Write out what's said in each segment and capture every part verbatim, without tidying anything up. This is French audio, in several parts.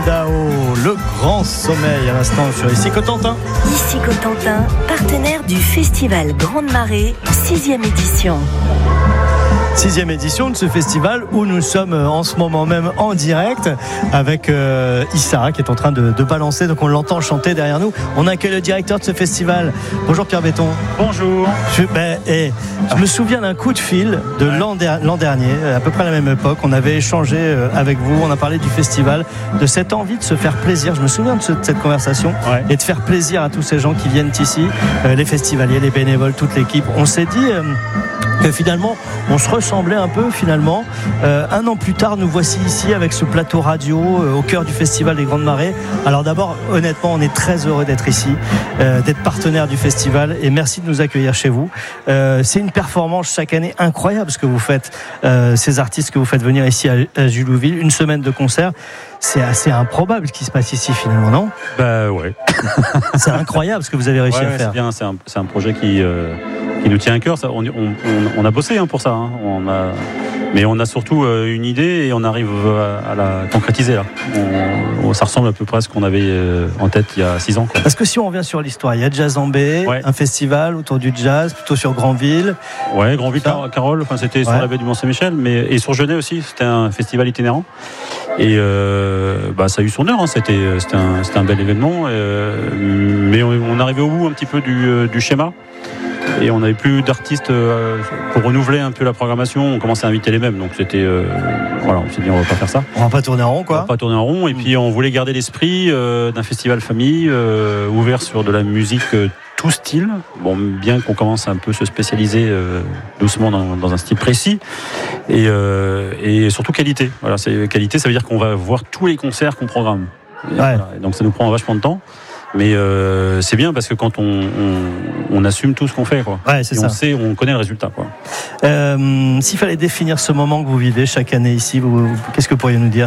Dao, le grand sommeil à l'instant sur Ici Cotentin. Ici Cotentin, partenaire du Festival Grande Marée, sixième édition. Sixième édition de ce festival où nous sommes en ce moment même en direct avec euh, Issa qui est en train de, de balancer, donc on l'entend chanter derrière nous. On accueille le directeur de ce festival. Bonjour Pierre Béton. Bonjour. Je, ben, et, je me souviens d'un coup de fil de ouais. l'an, der, l'an dernier, à peu près à la même époque. On avait échangé avec vous, on a parlé du festival, de cette envie de se faire plaisir. Je me souviens de, ce, de cette conversation ouais. et de faire plaisir à tous ces gens qui viennent ici, euh, les festivaliers, les bénévoles, toute l'équipe. On s'est dit euh, que finalement on se ressemblait un peu finalement. Euh, un an plus tard, nous voici ici avec ce plateau radio euh, au cœur du Festival des Grandes Marées. Alors d'abord, honnêtement, on est très heureux d'être ici, euh, d'être partenaire du festival et merci de nous accueillir chez vous. Euh, c'est une performance chaque année incroyable ce que vous faites, euh, ces artistes que vous faites venir ici à, à Julouville, une semaine de concert. C'est assez improbable ce qui se passe ici finalement, non ? Bah ouais. C'est incroyable ce que vous avez réussi ouais, à ouais, faire. C'est bien, c'est un, c'est un projet qui, euh, qui nous tient à cœur. Ça, on, on, on a bossé hein, pour ça. Hein. On a, mais on a surtout euh, une idée et on arrive à, à la concrétiser là. On, on, ça ressemble à peu près à ce qu'on avait euh, en tête il y a six ans. Quoi. Parce que si on revient sur l'histoire, il y a Jazzambé, ouais. un festival autour du jazz, plutôt sur Granville. Ouais, Granville, Car- Carole. Enfin, c'était ouais. sur la baie du Mont-Saint-Michel, mais et sur Genève aussi. C'était un festival itinérant. Et euh, bah, ça a eu son heure, hein. c'était, c'était, un, c'était un bel événement, euh, mais on, on arrivait au bout un petit peu du, euh, du schéma et on n'avait plus d'artistes euh, pour renouveler un peu la programmation, on commençait à inviter les mêmes, donc c'était, euh, voilà, on s'est dit on va pas faire ça. On va pas tourner en rond quoi. On va pas tourner en rond et mmh. puis on voulait garder l'esprit euh, d'un festival famille euh, ouvert sur de la musique euh, tout style, bon, bien qu'on commence à un peu se spécialiser euh, doucement dans, dans un style précis et, euh, et surtout qualité. Voilà, c'est qualité, ça veut dire qu'on va voir tous les concerts qu'on programme. Et, ouais. voilà, et donc ça nous prend vachement de temps, mais euh, c'est bien parce que quand on, on, on assume tout ce qu'on fait, quoi. Ouais, c'est et ça. on sait, on connaît le résultat, quoi. Euh, s'il fallait définir ce moment que vous vivez chaque année ici, vous, vous, qu'est-ce que vous pourriez nous dire ?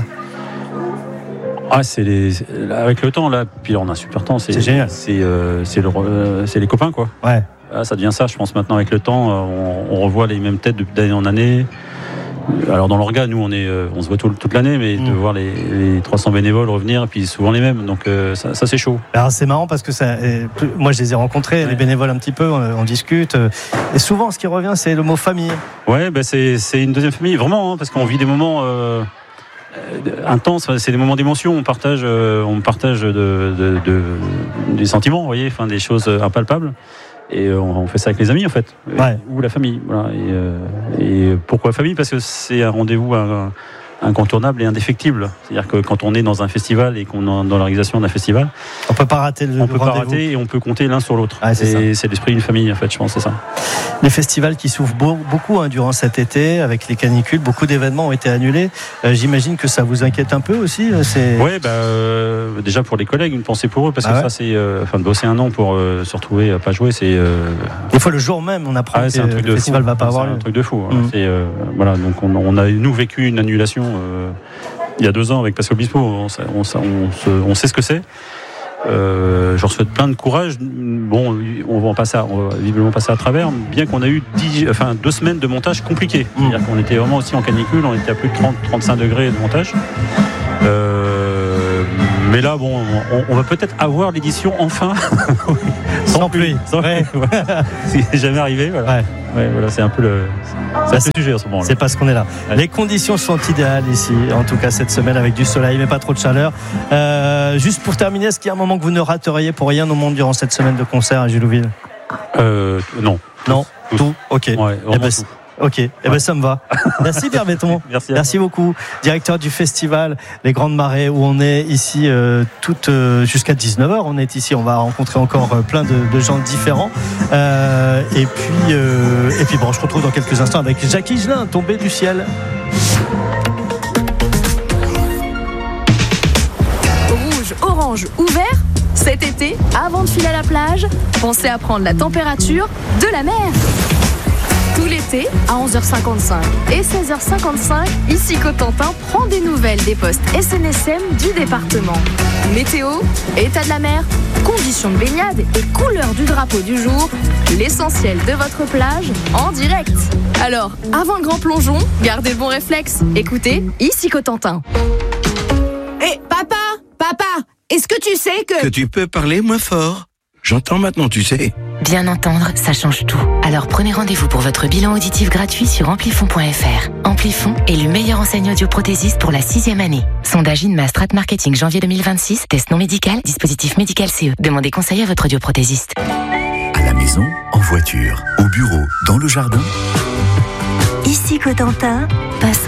Ah, c'est les, avec le temps là, puis là, on a un super temps. C'est, c'est génial. C'est, euh, c'est, le, euh, c'est les copains quoi. Ouais. Ah, ça devient ça, je pense maintenant avec le temps, on, on revoit les mêmes têtes d'année en année. Alors dans l'orga, nous on est, on se voit tout, toute l'année, mais mmh. de voir les, les trois cents bénévoles revenir, puis souvent les mêmes, donc euh, ça, ça c'est chaud. Alors c'est marrant parce que ça, moi je les ai rencontrés, ouais. les bénévoles un petit peu, on, on discute, et souvent ce qui revient c'est le mot famille. Ouais, bah c'est, c'est une deuxième famille, vraiment, hein, parce qu'on vit des moments. Euh, intense, c'est des moments d'émotion, on partage, euh, on partage de, de, de, des sentiments, vous voyez, enfin des choses impalpables, et euh, on fait ça avec les amis en fait, ouais. ou la famille, voilà. Et, euh, et pourquoi famille ? Parce que c'est un rendez-vous un, incontournable et indéfectible. C'est-à-dire que quand on est dans un festival et qu'on est dans l'organisation d'un festival, on peut pas rater le on peut rendez-vous. pas rater et on peut compter l'un sur l'autre. Ah, c'est, et c'est l'esprit d'une famille en fait, je pense, c'est ça. Les festivals qui souffrent beaucoup hein, durant cet été avec les canicules, beaucoup d'événements ont été annulés. Euh, j'imagine que ça vous inquiète un peu aussi. C'est... Ouais, bah, euh, déjà pour les collègues, une pensée pour eux parce ah que ouais. ça c'est, euh, enfin de bosser un an pour euh, se retrouver à pas jouer, c'est. Euh... Des fois le jour même, on apprend ah, que le festival fou. va pas c'est avoir lieu. C'est un truc de fou. Mmh. C'est, euh, voilà, donc on, on a nous vécu une annulation. Euh, il y a deux ans avec Pascal Obispo, on, on, on, se, on sait ce que c'est. Euh, je leur souhaite plein de courage. Bon, on va en passer, à, on va visiblement passer à travers, bien qu'on a eu dix, enfin, deux semaines de montage compliqué. C'est-à-dire qu'on était vraiment aussi en canicule, on était à plus de trente à trente-cinq degrés de montage. Euh, mais là, bon, on, on va peut-être avoir l'édition enfin. sans, sans pluie. Sans ouais. pluie. C'est jamais arrivé. Voilà. Ouais. Ouais, voilà, c'est un peu le, c'est c'est, le sujet en ce moment-là. C'est parce qu'on est là. Ouais. Les conditions sont idéales ici, en tout cas cette semaine avec du soleil, mais pas trop de chaleur. Euh, juste pour terminer, est-ce qu'il y a un moment que vous ne rateriez pour rien au monde durant cette semaine de concert à Julouville ? euh, Non. Non. Tout. tout ok. Ouais, eh ben, ok. Ouais. Eh ben ça me va. Merci Pierre Béton. Merci. Merci beaucoup. Directeur du festival Les Grandes Marées où on est ici euh, toute euh, jusqu'à dix-neuf heures. On est ici. On va rencontrer encore euh, plein de, de gens différents. Euh, et puis euh, et puis bon, je retrouve dans quelques instants avec Jacques Higelin, Tombé du ciel. Rouge, orange ou vert. Cet été, avant de filer à la plage, pensez à prendre la température de la mer. Tout l'été, à onze heures cinquante-cinq et seize heures cinquante-cinq, ici Cotentin prend des nouvelles des postes S N S M du département. Météo, état de la mer, conditions de baignade et couleur du drapeau du jour, l'essentiel de votre plage en direct. Alors, avant le grand plongeon, gardez le bon réflexe, écoutez ici Cotentin. Hé, hey, papa, Papa, est-ce que tu sais que... Que tu peux parler moins fort. J'entends maintenant, tu sais. Bien entendre, ça change tout. Alors prenez rendez-vous pour votre bilan auditif gratuit sur amplifon point f r. Amplifon est le meilleur enseigne audioprothésiste pour la sixième année. Sondage Inma Strat Marketing janvier deux mille vingt-six. Test non médical, dispositif médical C E. Demandez conseil à votre audioprothésiste. À la maison, en voiture, au bureau, dans le jardin. Ici Cotentin, passe